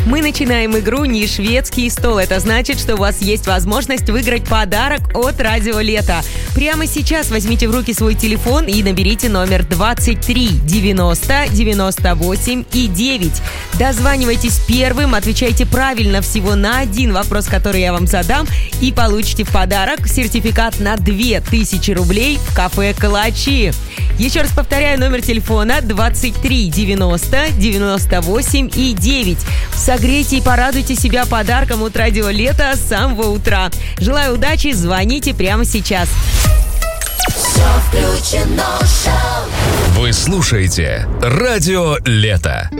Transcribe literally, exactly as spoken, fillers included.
Мы начинаем игру «Не шведский стол». Это значит, что у вас есть возможность выиграть подарок от Радио Лето. Прямо сейчас возьмите в руки свой телефон и наберите номер двадцать три девяносто девяносто восемь и девять. Дозванивайтесь первым, отвечайте правильно всего на один вопрос, который я вам задам, и получите в подарок сертификат на две тысячи рублей в кафе «Калачи». Еще раз повторяю, номер телефона двадцать три девяносто девяносто восемь и девять. Согрейте и порадуйте себя подарком от Радио Лето с самого утра. Желаю удачи, звоните прямо сейчас. Все включено, шоу. Вы слушаете Радио Лето.